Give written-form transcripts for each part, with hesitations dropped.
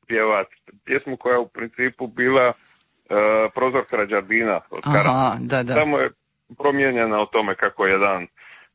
pjevat pjesmu koja je u principu bila Prozor Krađardina od Kara. Aha, da. Samo je promijenjena o tome kako jedan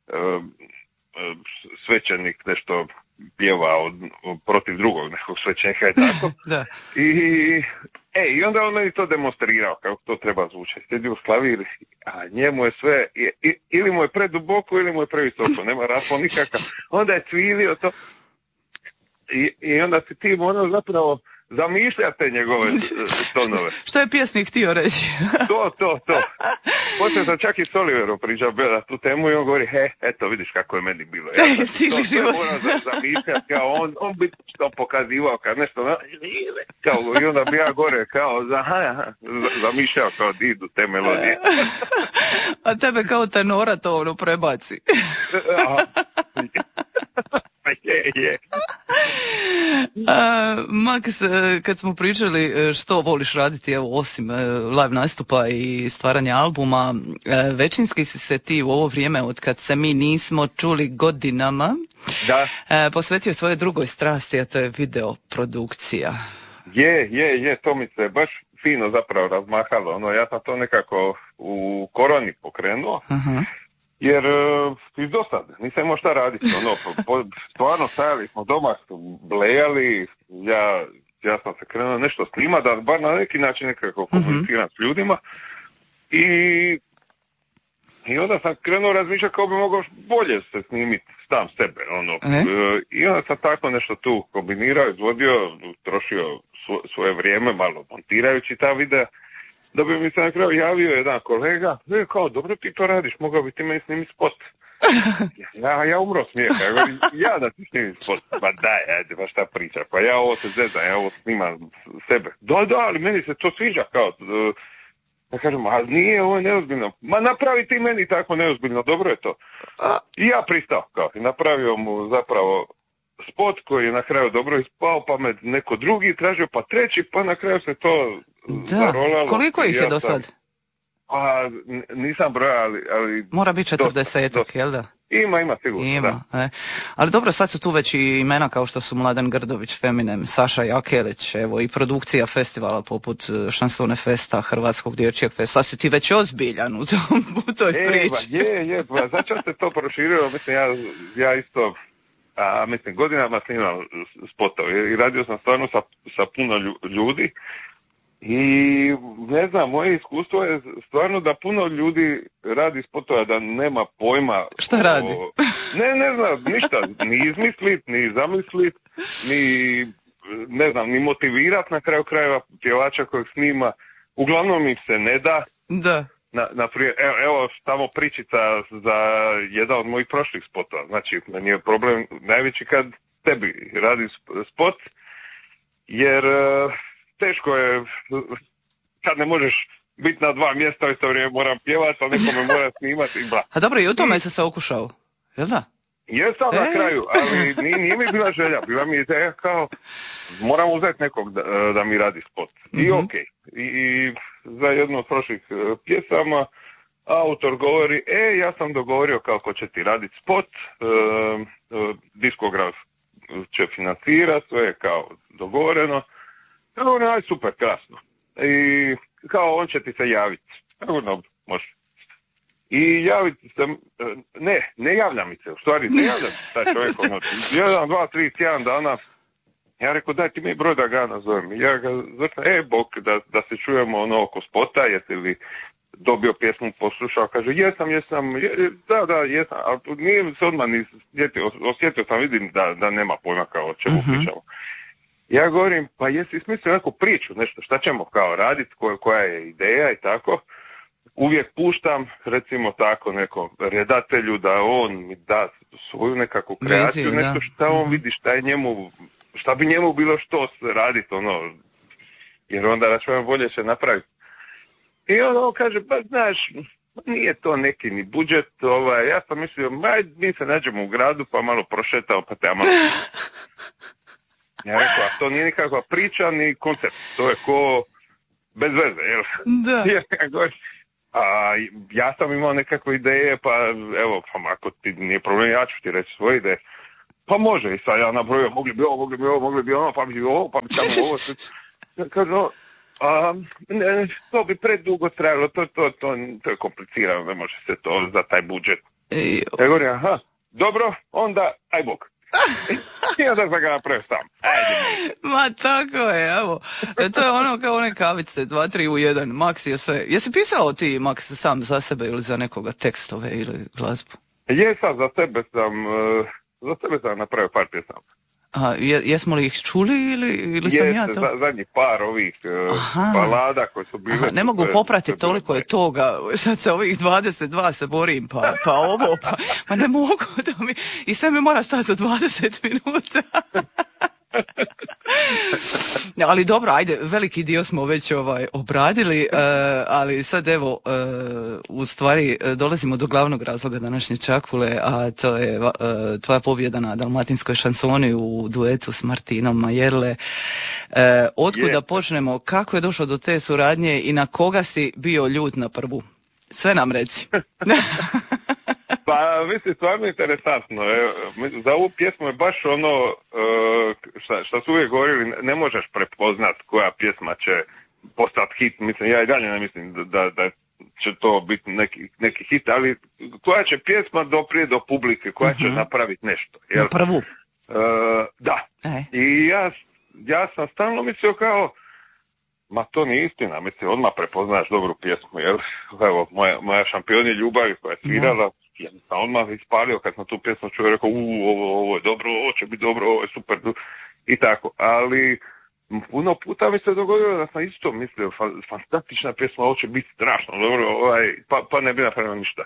svećenik nešto pjeva protiv drugog nekog svećenika i tako. Da. I onda on meni to demonstrirao kako to treba zvučati. Sjedi uz klavir, a njemu je sve, ili mu je preduboko ili mu je previsoko, nema raspon nikakav. Onda je cvilio to i onda si ti morao zapravo zamišljate njegove tonove. Što je pjesnik htio reći? To. Poslije sam čak i s Oliverom pričao na tu temu i on govori, eto vidiš kako je meni bilo. Ja cijeli život. Moram zamišljati, kao on bi to pokazivao kad nešto, kao, i onda bi ja gore kao zamišljao kao di idu te melodije. A tebe kao tenora to ono prebaci. Je. Max, kad smo pričali što voliš raditi, evo, osim live nastupa i stvaranja albuma, većinski si se ti u ovo vrijeme od kad se mi nismo čuli godinama posvetio svoje drugoj strasti, a to je video produkcija. Je, to mi se baš fino zapravo razmahalo. Ja sam to nekako u koroni pokrenuo. Uh-huh. Jer iz dosade, nisam imao šta raditi, stvarno stajali smo doma, blejali, ja sam se krenuo nešto snimati, da bar na neki način nekako komuniciram s ljudima i onda sam krenuo razmišljati kao bi mogao bolje se snimiti sam sebe, i onda sam tako nešto tu kombinirao, izvodio, trošio svoje vrijeme malo montirajući ta videa. Da bi mi se na kraju javio jedan kolega, kao, dobro ti to radiš, mogao bi ti meni snimiti spot. Ja umro smijeha, ja da ti snimim spot, pa daj, ajde, pa šta priča, pa ja ovo se zezam, ja ovo snimam sebe. Da, ali meni se to sviđa, kao, ja kažem, a nije, ovo je neozbiljno. Ma napravi ti meni tako neozbiljno, dobro je to. I ja pristao, kao, i napravio mu zapravo spot koji je na kraju dobro ispao, pa me neko drugi tražio, pa treći, pa na kraju se to zarolalo. Koliko ih je do sad? Pa nisam broja, ali mora biti 40, jel da? Ima sigurno, da. Ali dobro, sad su tu već i imena kao što su Mladen Grdović, Feminem, Saša Jakelić, evo i produkcija festivala poput Šansone Festa, Hrvatskog dječjeg festa. Sad si ti već ozbiljan u toj priči. Pa začas se to proširilo, mislim, ja isto, godinama snimam spotove i radio sam stvarno sa puno ljudi. I ne znam, moje iskustvo je stvarno da puno ljudi radi spotova da nema pojma. Šta radi? Ne znam, ništa, ni izmislit, ni zamislit, ni motivirat na kraju krajeva pjevača kojeg snima. Uglavnom im se ne da. Da. Naprimjer, evo tamo pričica za jedan od mojih prošlih spotova. Znači, meni je problem najveći kad tebi radi spot, jer teško je kad ne možeš biti na dva mjesta, isto vrijeme moram pjevati, a nekome mora snimati i bla. A dobro, i u tome se okušao, jel da? Jesam na kraju, ali nije mi bila želja, bila mi ideja kao moram uzeti nekog da mi radi spot. I okej. I za jednu od prošlih pjesama autor govori, ja sam dogovorio kako će ti raditi spot, diskograf će financirati, sve je kao dogovoreno. Aj, super, krasno. I kao on će ti se javiti. Može. I javiti se, ne javlja mi se, u stvari ne javlja mi se taj čovjek. 1, 2, 3 tjedan dana. Ja rekao, daj ti mi broj da ga nazovem. Ja ga zvrtam, bok, da se čujemo oko spota, jesi li dobio pjesmu, poslušao, kaže, jesam, da, jesam, ali nije se odmah ni osjetio sam, vidim da nema pojma kao o čemu pričamo. Ja govorim, pa jesi smislio neku priču, nešto, šta ćemo kao raditi, koja je ideja i tako. Uvijek puštam, recimo tako, nekom redatelju da on mi da svoju nekakvu kreaciju, nešto šta on vidi, šta bi njemu bilo što raditi, jer onda računam bolje će napraviti. I on kaže, pa znaš, nije to neki ni budžet, ja sam mislio, mi se nađemo u gradu, pa malo prošetao, pa te malo... Ja rekao, a to nije nikakva priča, ni koncept, to je ko bez veze, jel? Da. Ja sam imao nekakve ideje, pa evo, pa ako ti nije problem, ja ću ti reći svoje ideje. pa može, i sad ja nabrojio, mogli bi ono, pa bi ovo, pa bi tamo ovo. Kaže, ne, to bi predugo trajalo, to je komplicirano, ne može se to za taj budžet. Ja govorim, aha, dobro, onda, aj bog. I onda sam ga napravio sam. Ajde. Ma tako je, evo. To je ono kao one kavice, 2, 3 u 1, Max je sve. Jesi pisao ti, Max, sam za sebe ili za nekoga tekstove ili glazbu? Jesam, za sebe sam napravio par pjesama. A jesmo li ih čuli ili sam ja to? Zadnji par ovih balada koje su bile... Ne mogu popratiti, toliko je toga, sad se ovih 22 se borim, pa ovo, pa ne mogu da mi... I sve mi mora stati u 20 minuta. Ali dobro, ajde, veliki dio smo već obradili, ali sad evo, u stvari dolazimo do glavnog razloga današnje čakule, a to je tvoja pobjeda na dalmatinskoj šansoni u duetu s Martinom Majerle. Otkud da počnemo, kako je došlo do te suradnje i na koga si bio ljut na prvu? Sve nam reci. Pa, mislim, stvarno interesantno. Za ovu pjesmu je baš ono, što su uvijek govorili, ne možeš prepoznat koja pjesma će postati hit. Mislim, ja i dalje ne mislim da će to biti neki hit, ali koja će pjesma doprije do publike, koja će napraviti nešto. Na prvu? Da. I ja sam stalno mislio kao, ma to nije istina, mislim, odmah prepoznaš dobru pjesmu, jer evo, moja šampioni ljubavi koja je svirala, ja sam odmah ispalio kad sam tu pjesmu čuo i rekao, ovo je dobro, ovo će biti dobro, ovo je super, i tako, ali puno puta mi se dogodilo da sam isto mislio, fantastična pjesma, ovo će biti strašno dobro, pa ne bi napravio ništa.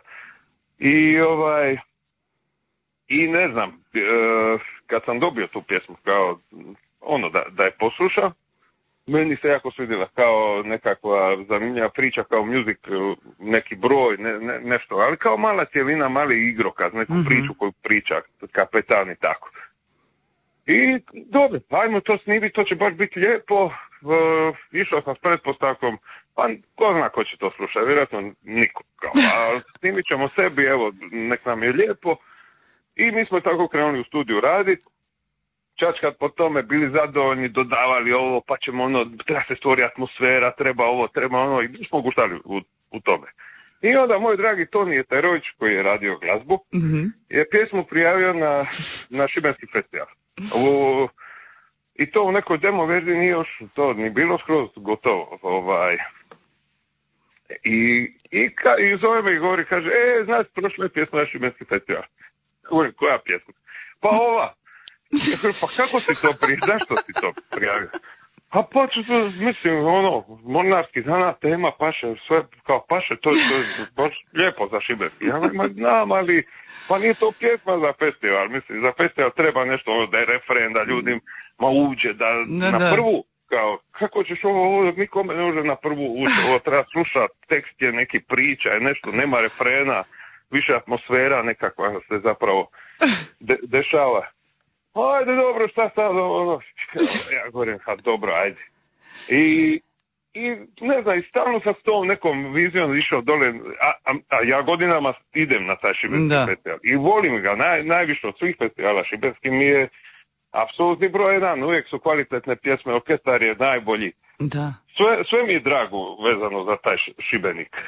I ne znam, kad sam dobio tu pjesmu kao ono da je poslušam, meni se jako svidjela kao nekakva zanimljiva priča, kao musical, neki broj, nešto, ali kao mala cjelina, mali igrokaz, neku priču koju priča kapetan i tako. I dobro, ajmo to snimiti, to će baš biti lijepo. Išao sam s pretpostavkom, pa ko zna ko će to slušati, vjerojatno niko. A snimit ćemo sebi, evo, nek nam je lijepo. I mi smo tako krenuli u studiju raditi. Čačkat po tome, bili zadovoljni, dodavali ovo, pa ćemo ono, treba se stvori atmosfera, treba ovo, treba ono, i smo guštali u tome. I onda moj dragi Toni Eterović, koji je radio glazbu, je pjesmu prijavio na Šibenski festival. I to u nekoj demo verziji nije još to ni bilo skroz gotovo. I zove me i govori, kaže, znaš, prošla je pjesma na Šibenski festival. Govorim, koja pjesma? Pa ova. Ja kažem, pa kako si to zašto si to prijavio? A pa mislim, ono, mornarski zanat, tema, paše, sve kao paše, to je baš lijepo za Šibenski. Ja govorim, znam, ali, pa nije to pjesma za festival, mislim, za festival treba nešto, ono, da je refren, da ljudima uđe, na prvu, kao, kako ćeš ovo, nikome ne može na prvu ući, ovo treba slušati, tekst je neki priča, je nešto, nema refrena, više atmosfera nekakva se zapravo dešava. Ajde, dobro, šta sad, ono, ja govorim, dobro, ajde. I ne znam, i stalno sam s tom nekom vizijom išao dole, a ja godinama idem na taj šibenski festival. I volim ga, najviše od svih festivala šibenski mi je apsolutni broj jedan, uvijek su kvalitetne pjesme, orkestar je najbolji. Da. Sve mi je drago vezano za taj Šibenik.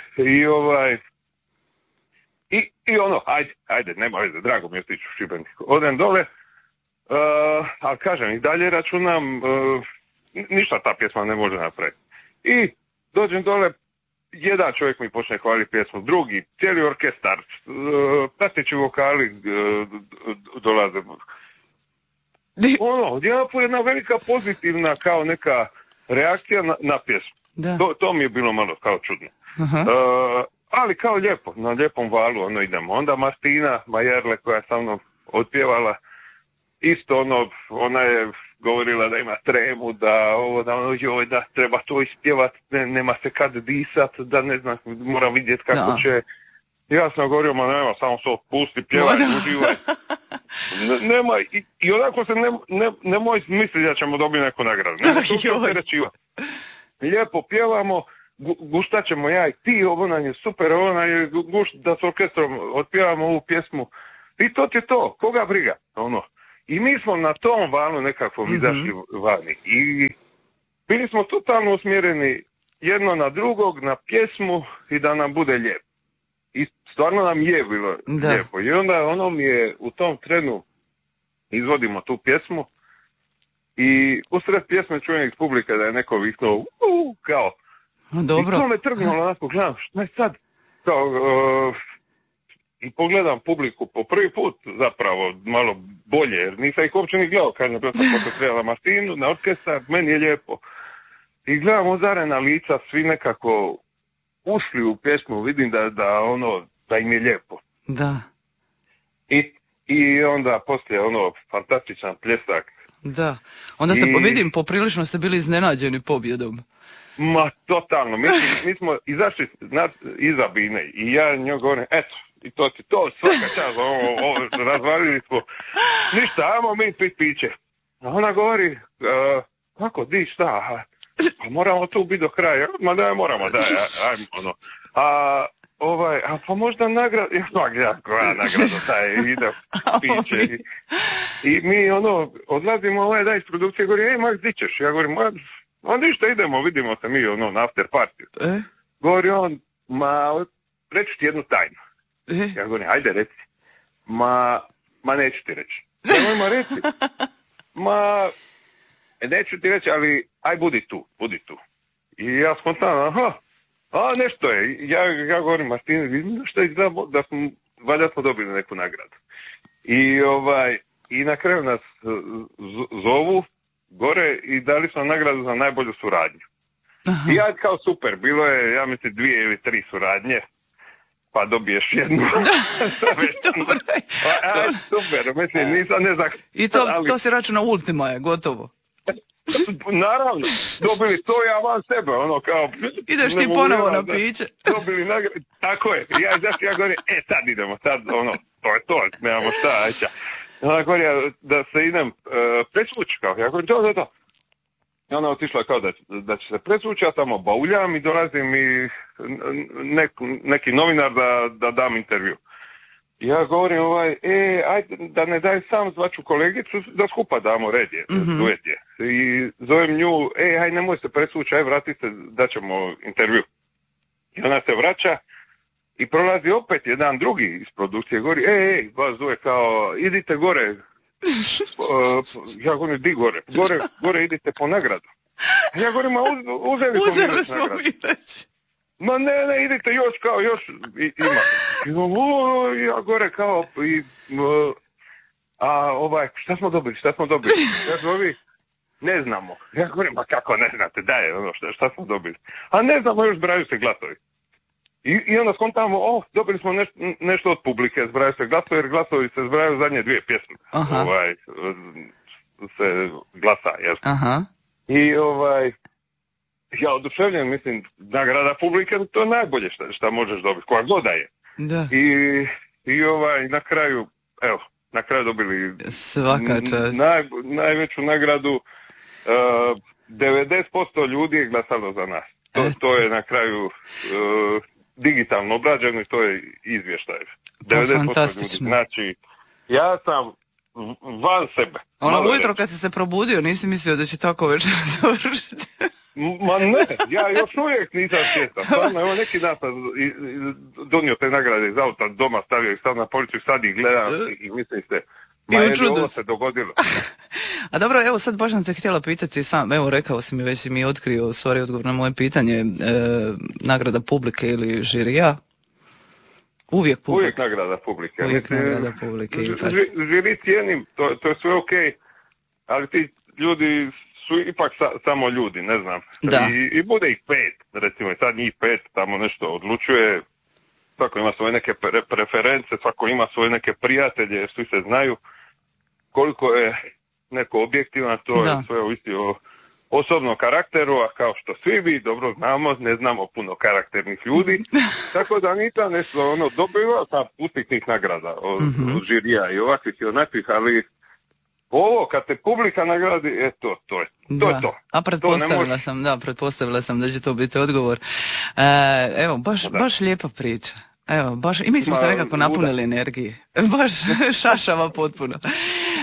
I ono, ajde, nema veze, drago mi je otići u Šibenik. Odem dole, ali kažem, i dalje računam, ništa ta pjesma ne može napraviti. I dođem dole, jedan čovjek mi počne hvaliti pjesmu, drugi, cijeli orkestar, prateći vokali dolaze. Ono, jedna velika pozitivna kao neka reakcija na pjesmu. To mi je bilo malo kao čudno. Ali kao lijepo, na lijepom valu ono idemo. Onda Martina Majerle koja je sa mnom otpjevala, isto ono, ona je govorila da ima tremu, da treba to ispjevat, nema se kad disat, da ne znam, moram vidjeti kako će. Ja sam govorio, ma nema, samo se otpusti, pjevaj, uživaj. Nemoj, i onako se nemoj misliti da ćemo dobiti neku nagradu. Nemoj to opterećivati. Lijepo pjevamo, guštat ćemo ja i ti, ovo nam je super, ovo nam je gušt da s orkestrom otpjevamo ovu pjesmu. I to ti je to, koga briga, ono. I mi smo na tom valu nekako izašli vani. I bili smo totalno usmjereni jedno na drugog, na pjesmu i da nam bude lijepo. I stvarno nam je bilo lijepo. I onda ono mi je u tom trenu izvodimo tu pjesmu i usred pjesme čujem iz publike da je neko viknuo kao. Dobro. I to me trgnulo onako, gledam, šta je sad? Kao, i pogledam publiku po prvi put zapravo malo bolje, jer nisam ih uopće ni gledao, kažem, bio sam koncentriran na Martinu, na orkestar, meni je lijepo. I gledam ozarena lica, svi nekako ušli u pjesmu, vidim da im je lijepo. Da. I onda poslije fantastičan pljesak. Da. Onda ste, vidim, poprilično ste bili iznenađeni pobjedom. Ma, totalno. Mi smo izašli iza bine i ja njoj govorim, eto, i to ti to, svaka čast, razvalili smo, ništa, ajmo mi pit piće. A ona govori, kako, di, šta, pa moramo tu biti do kraja, ma da, moramo, ajmo, pa možda nagrada, koja nagrada, ide piće. I mi, odlazimo, daj iz produkcije, govori, Max, di ćeš? Ja govorim, ništa, idemo, vidimo se mi, na after party. Govori on, reći ti jednu tajnu. Ja govorim, ajde reci. Ma neću ti reći. Nemojmo reći. Neću ti reći, ali aj budi tu. I ja spontano, nešto je. Ja govorim, Martin, što izgleda da smo, valjda smo dobili neku nagradu. I na kraju nas zovu gore i dali smo nagradu za najbolju suradnju. Aha. I ja kao super, bilo je, ja mislim, 2 ili 3 suradnje. Pa dobiješ jednu. Super, mislim, nisam ne znam. I to si računa ultima je, gotovo. Naravno, dobili to ja van sebe, kao... Ideš ti ponovo na piće. Dobili nagradu, tako je. Ja govorim, sad idemo, to je to, nemamo šta, ajća. Ona govori da se idem presvući, kao, ja govorim, to. I ona otišla kao da će se presvući, ja tamo bauljam i dolazim i neki novinar da dam intervju. Ja govorim, ajde, da ne daj sam, zvaću kolegicu, da skupa damo redje, duetje. I zovem nju, aj nemoj se presvući, aj vrati se, daćemo intervju. I ona se vraća i prolazi opet jedan drugi iz produkcije, govori, vas zove kao, idite gore. Ja govorim, di gore? Gore idite po nagradu. Ja govorim, uzeli smo mi već. Ma ne, idite još ima. Ja gore kao, šta smo dobili? Ja govorim, ne znamo. Ja govorim, ma kako ne znate, daj, šta smo dobili? A ne znamo, još zbraju se glasovi. I onda skontamo, dobili smo nešto od publike, zbraju se glasovi, jer glasovi se zbraju zadnje 2 pjesme. Se glasa, jasno. Aha. I ja oduševljen, mislim, nagrada publike, to je najbolje šta možeš dobiti, koja god da je. Da. I na kraju dobili svaka čast. Najveću nagradu, 90% ljudi je glasalo za nas. To je na kraju digitalno obrađeno i to je izvještaj. 90% ljudi. Znači, ja sam van sebe. Ujutro kad si se probudio, nisi mislio da će tako već završiti? Ma ne, ja još uvijek nisam svjestan. Stvarno, evo neki dan sam donio te nagrade iz auta, doma stavio ih, stav na policiju, sad ih gledam i mislim se, ovo se dogodilo. A dobro, evo sad baš sam te htjela pitati sam, evo rekao si mi, već si mi otkrio u stvari odgovor na moje pitanje, nagrada publike ili žirija? Uvijek nagrada publike. Uvijek nagrada publike. Žiri cijenim, to je sve okej, ali ti ljudi su ipak samo ljudi, ne znam. I bude ih 5, recimo, sad njih 5 tamo nešto odlučuje, svako ima svoje neke preference, svako ima svoje neke prijatelje, svi se znaju. Koliko je neko objektivan, to je sve ovisi o osobnom karakteru, a kao što svi vi dobro znamo, ne znamo puno karakternih ljudi, tako da nisam nešto dobivao sam pustih nagrada od žirija i ovakvih i onakvih, ali ovo kad te publika nagradi, to je to. A pretpostavila sam da će to biti odgovor. Evo, baš lijepa priča. Evo, baš, i mi smo se nekako napunili energije. Baš šašava potpuno.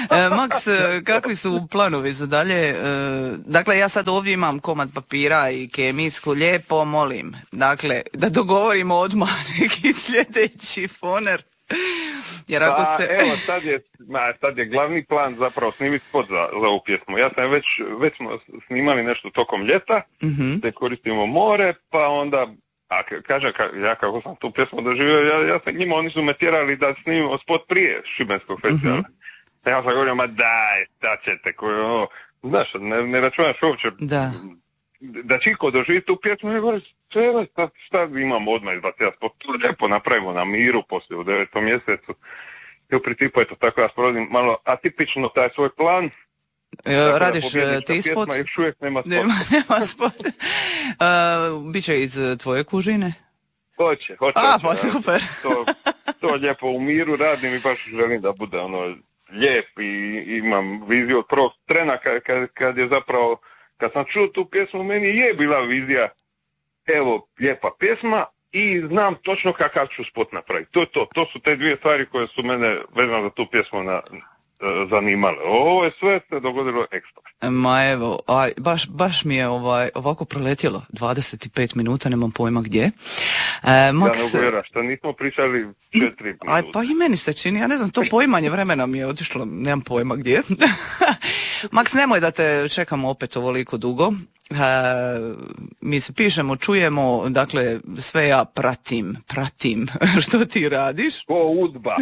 Max, kakvi su planovi za dalje? Dakle, ja sad ovdje imam komad papira i kemijsku, lijepo molim. Dakle, da dogovorimo odmah neki sljedeći foner. Jer ako se... Evo, sad je glavni plan zapravo snimiti spot za ovu pjesmu. Ja sam već smo snimali nešto tokom ljeta, da koristimo more, pa onda, ja kako sam tu pjesmu doživio, ja sam njima, oni su me tjerali da snimimo spot prije Šibenskog festivala. Ja sam govorio, ma daj, šta ćete, znaš, ne računaš uopće da čiko doživi tu pjesmu, ne govori, šta imamo odmah izbaciti, to lijepo napravimo na miru poslije u 9. mjesecu. I u principu je to tako, ja sprovodim malo atipično taj svoj plan. Radiš ti spot? Još uvijek nema spot. Nema spot. Biće iz tvoje kužine? Hoće. Pa super. To lijepo u miru radim i baš želim da bude lijep i imam viziju od prvog trena kad je zapravo, kad sam čuo tu pjesmu, meni je bila vizija, evo, lijepa pjesma i znam točno kakav ću spot napraviti. To su te dvije stvari koje su mene vezano za tu pjesmu zanimale. Ovo je sve se dogodilo ekstra. Ma evo, baš mi je ovako proletjelo 25 minuta, nemam pojma gdje. Max, ja ne uvjera, što nismo pričali 4 minuta. Pa i meni se čini, ja ne znam, to poimanje vremena mi je otišlo, nemam pojma gdje. Max, nemoj da te čekamo opet ovoliko dugo. Mi se pišemo, čujemo, dakle, sve ja pratim što ti radiš. Ko udba.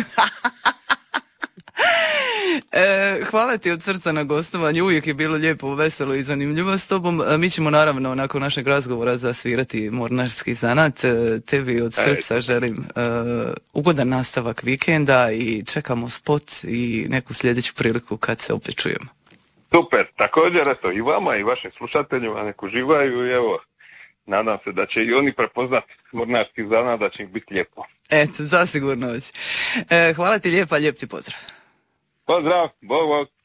Hvala ti od srca na gostovanju, uvijek je bilo lijepo, veselo i zanimljivo s tobom. Mi ćemo naravno nakon našeg razgovora zasvirati mornarski zanat. Tebi od srca želim ugodan nastavak vikenda i čekamo spot i neku sljedeću priliku kad se opet čujemo. Super, također eto i vama i vašim slušateljima nek uživaju i evo, nadam se da će i oni prepoznati mornarski zanat, da će ih biti lijepo. Eto, zasigurno će. Hvala ti lijepa, lijep ti pozdrav. Pozdrav, bog.